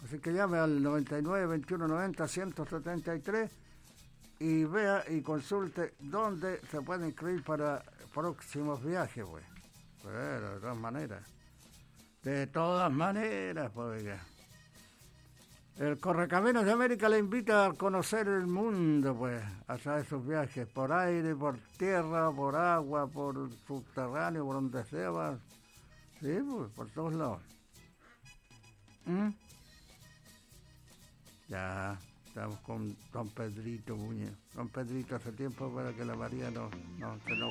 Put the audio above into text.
Así que llame al 99 21 90 173 y vea y consulte dónde se puede inscribir para próximos viajes, pues. Pero de todas maneras. De todas maneras, pues. El Correcaminos de América le invita a conocer el mundo, pues, a través de sus viajes, por aire, por tierra, por agua, por subterráneo, por donde sea, va. Sí, pues, por todos lados. Ya, estamos con don Pedrito Muñoz. Don Pedrito hace tiempo para que la María no se nos